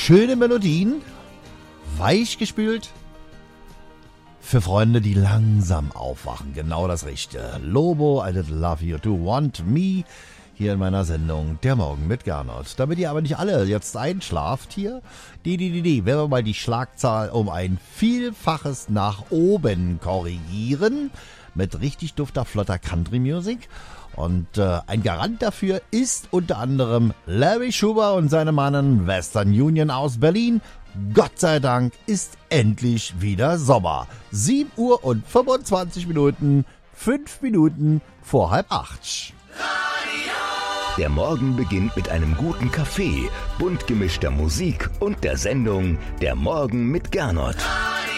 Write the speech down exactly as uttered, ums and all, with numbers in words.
schöne Melodien, weichgespült, für Freunde, die langsam aufwachen. Genau das Richtige. Lobo, I Did Love You To Want Me, hier in meiner Sendung Der Morgen mit Gernot. Damit ihr aber nicht alle jetzt einschlaft hier, die, die, die, die, werden wir mal die Schlagzahl um ein Vielfaches nach oben korrigieren, mit richtig dufter, flotter Country-Music. Und äh, ein Garant dafür ist unter anderem Larry Schuber und seine Mannen Western Union aus Berlin. Gott sei Dank ist endlich wieder Sommer. sieben Uhr und fünfundzwanzig Minuten, fünf Minuten vor halb acht. Der Morgen beginnt mit einem guten Kaffee, bunt gemischter Musik und der Sendung Der Morgen mit Gernot.